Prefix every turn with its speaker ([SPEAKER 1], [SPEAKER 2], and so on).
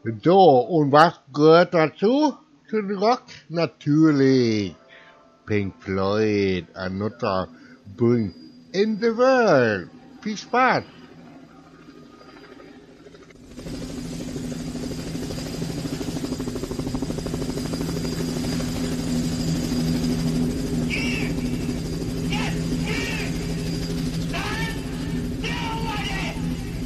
[SPEAKER 1] So, und was gehört dazu? Zu den Rock? Natürlich. Pink Floyd, Another Bring in the World. Viel Spaß.